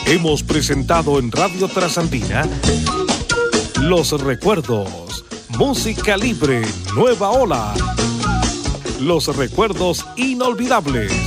Hemos presentado en Radio Trasandina Los Recuerdos, música libre, nueva ola. Los recuerdos inolvidables.